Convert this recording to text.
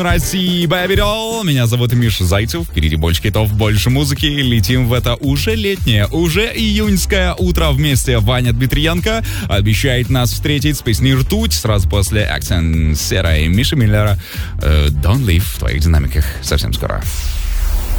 России, Baby Doll. Меня зовут Миша Зайцев. Впереди больше хитов, больше музыки. Летим в это уже летнее, уже июньское утро вместе. Ваня Дмитриенко обещает нас встретить с песней «Ртуть» сразу после Accent Сера и Миши Миллера. Don't Leave в твоих динамиках совсем скоро.